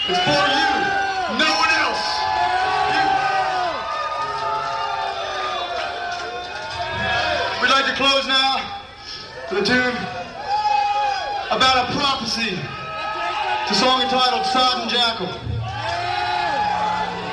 It's for you. No one else. We'd like to close now with a tune about a prophecy. It's a song entitled Sodden Jackal.